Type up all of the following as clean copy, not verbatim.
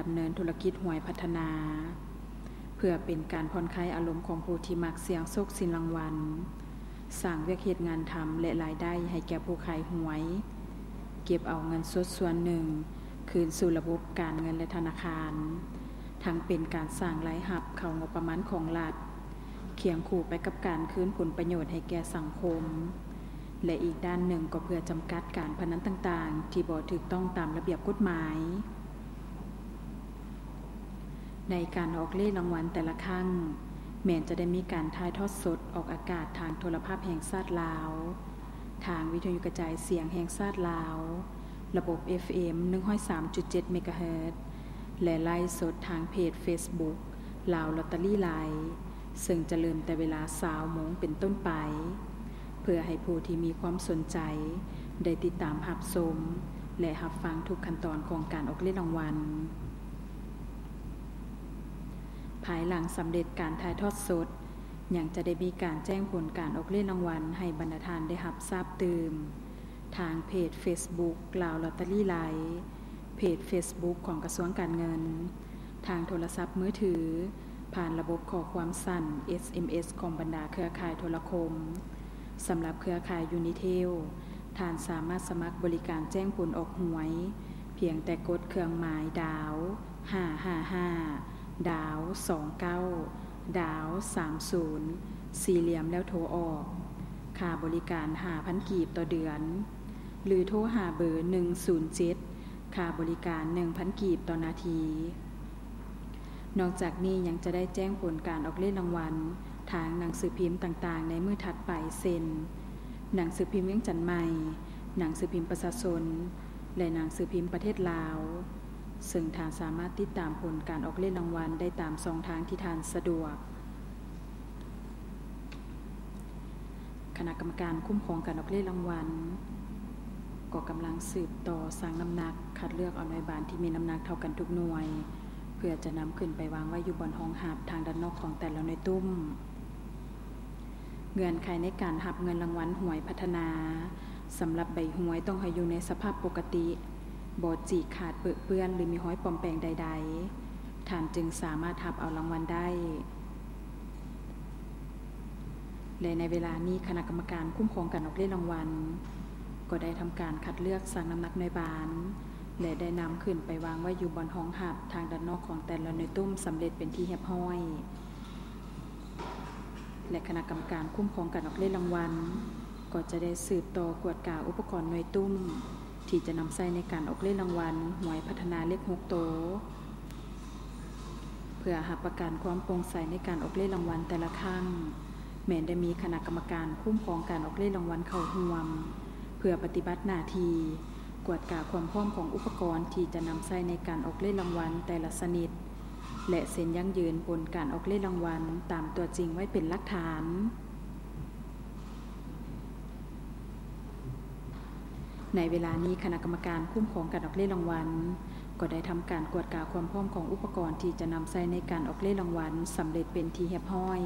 ำเนินธุรกิจหวยพัฒนาเพื่อเป็นการผ่อนคลายอารมณ์ของผู้ที่มักเสี่ยงโชคสินรางวัลสร้างเวียกเฮ็ดงานทำและรายได้ให้แก่ผู้ขายหวยเก็บเอาเงินสดส่วนหนึ่งคืนสู่ระบบการเงินและธนาคารทั้งเป็นการสร้างรายรับเข้างบประมาณของรัฐเคียงคู่ไปกับการคืนผลประโยชน์ให้แก่สังคมและอีกด้านหนึ่งก็เพื่อจำกัดการพนันต่างๆที่บ่ถูกต้องตามระเบียบกฎหมายในการออกเลขรางวัลแต่ละครั้งแม้จะได้มีการถ่ายทอดสดออกอากาศทางโทรภาพแห่งชาติลาวทางวิทยุกระจายเสียงแห่งชาติลาวระบบ FM 103.7 เมกะเฮิรตซ์และไลฟ์สดทางเพจ Facebook ลาวลอตเตอรี่ไลฟ์ซึ่งจะเริ่มแต่เวลา 20:00 น.เป็นต้นไปเพื่อให้ผู้ที่มีความสนใจได้ติดตามรับชมและรับฟังทุกขั้นตอนของการออกเลขรางวัลภายหลังสำเร็จการถ่ายทอดสดยังจะได้มีการแจ้งผลการออกเลขรางวัลให้บรรณาธิการได้รับทราบตื่มทางเพจ Facebook ลาวลอตเตอรี่ไลฟ์เพจ Facebook ของกระทรวงการเงินทางโทรศัพท์มือถือผ่านระบบข้อความสั้น SMS ของบรรดาเครือข่ายโทรคมสำหรับเครือข่ายยูนิเทลท่านสามารถสมัครบริการแจ้งผลออกหวยเพียงแต่กดเครื่องหมายดาว555ดาว29ดาว30สี่เหลี่ยมแล้วโทรออกค่าบริการ 5,000 กีบต่อเดือนหรือโทรหาเบอร์107ค่าบริการ 1,000 กีบต่อนาทีนอกจากนี้ยังจะได้แจ้งผลการออกเลขรางวัลทางหนังสือพิมพ์ต่างๆในมื้อถัดไปเช่นหนังสือพิมพ์เวียงจันทน์ใหม่หนังสือพิมพ์ประชาชนและหนังสือพิมพ์ประเทศลาวซึ่งท่านสามารถติดตามผลการออกเลขรางวัลได้ตามช่องทางที่ท่านสะดวกคณะกรรมการคุ้มครองการออกเลขรางวัลก็กำลังสืบต่อสร้างน้ำหนักคัดเลือกเอาหน่วยบานที่มีน้ำหนักเท่ากันทุกหน่วยเพื่อจะนำขึ้นไปวางไว้อยู่บนห้องหับทางด้านนอกของแต่ละหน่วยตุ้มเงื่อนไขในการหับเงินรางวัลหวยพัฒนาสำหรับใบหวยต้องให้อยู่ในสภาพปกติบ่ฉีกขาดเปื้อนหรือมีห้อยปลอมแปลงใดๆท่านจึงสามารถหับเอารางวัลได้และในเวลานี้คณะกรรมการคุ้มครองการออกเลขรางวัลก็ได้ทำการคัดเลือกสั่งน้ำหนักหน่วยบานและได้นำขึ้นไปวางไว้อยู่บนห้องหับทางด้านนอกของแต่ละหน่วยตุ้มสำเร็จเป็นที่เรียบร้อยและคณะกรรมการคุ้มครองการออกเลขรางวัลก็จะได้สืบต่อกวดกาอุปกรณ์หน่วยตุ้มที่จะนำใช้ในการออกเลขรางวัลหวยพัฒนาเลข6โตเพื่อรับประกันความโปร่งใสในการออกเลขรางวัลแต่ละครั้งแม้ได้มีคณะกรรมการคุ้มครองการออกเลขรางวัลเข้าร่วมเพื่อปฏิบัติหน้าที่กวดกาความพร้อมของอุปกรณ์ที่จะนำใช้ในการออกเลขรางวัลแต่ละชนิดและเซ็นยั่งยืนผลการออกเลขรางวัลตามตัวจริงไว้เป็นหลักฐานในเวลานี้คณะกรรมการคุ้มครองการออกเลขรางวัลก็ได้ทำการกวดกาความพร้อมของอุปกรณ์ที่จะนำใช้ในการออกเลขรางวัลสำเร็จเป็นที่เรียบร้อย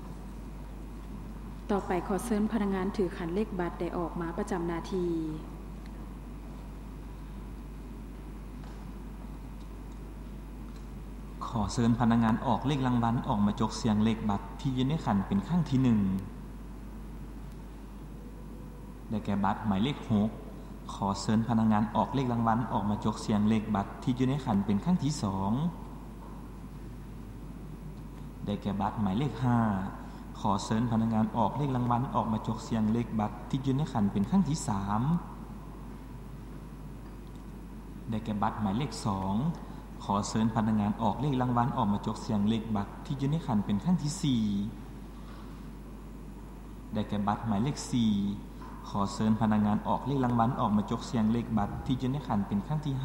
ต่อไปขอเชิญพนักงานถือขันเลขบัตรได้ออกมาประจำหน้าที่ขอเชิญพนักงานออกเลขรางวัลออกมาจกเสียงเลขบัตรที่อยู่ในขันเป็นครั้งที่1ได้แก่บัตรหมายเลข6ขอเชิญพนักงานออกเลขรางวัลออกมาจกเสียงเลขบัตรที่อยู่ในขันเป็นครั้งที่2ได้แก่บัตรหมายเลข5ขอเชิญพนักงานออกเลขรางวัลออกมาจกเสียงเลขบัตรที่อยู่ในขันเป็นครั้งที่3ได้แก่บัตรหมายเลข2ขอเชิญพนักงานออกเลขรางวัลออกมาจกเสียงเลขบัตรที่อยู่ในขันเป็นครั้งที่4ได้แก่บัตรหมายเลข4ขอเชิญพนักงานออกเลขรางวัลออกมาจกเสียงเลขบัตรที่อยู่ในขันเป็นครั้งที่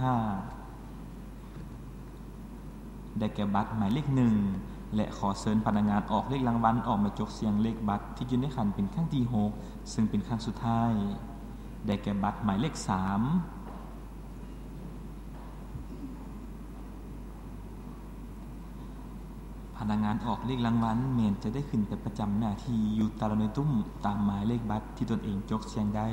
5ได้แก่บัตรหมายเลข1และขอเชิญพนักงานออกเลขรางวัลออกมาจกเสียงเลขบัตรที่อยู่ในขันเป็นครั้งที่6ซึ่งเป็นครั้งสุดท้ายได้แก่บัตรหมายเลข3พนักงานออกเลขรางวัลแม้นจะได้ขึ้นไปประจำหน้าที่อยู่แต่ละหน่วยตุ้มตามหมายเลขบัตรที่ตนเองจกเสียงได้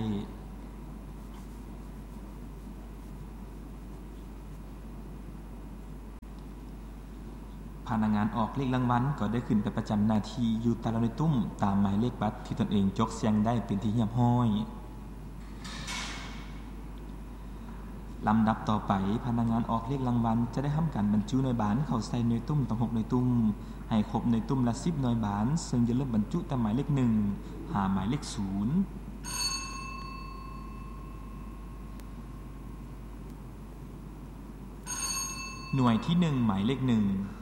พนักงานออกเลขรางวัลก็ได้ขึ้นไปประจำหน้าที่อยู่แต่ละหน่วยตุ้มตามหมายเลขบัตรที่ตนเองจกเสียงได้เป็นที่เรียบร้อยลำดับต่อไปพนักงานออกเลขรางวัลจะได้ทำการบรรจุหน่วยบานเข้าใส่หน่วยตุ้มทั้ง6หน่วยตุ้มให้ครบหน่วยตุ้มละ10หน่วยบานซึ่งจะเริ่มบรรจุแต่หมายเลข1หาหมายเลข0หน่วยที่1หมายเลข1